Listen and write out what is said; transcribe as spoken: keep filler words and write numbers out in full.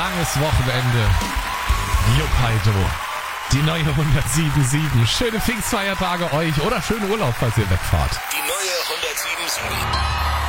langes Wochenende. Jupp Heidel. Die neue hundertsieben sieben. Schöne Pfingstfeiertage euch oder schönen Urlaub, falls ihr wegfahrt. Die neue hundertsieben sieben.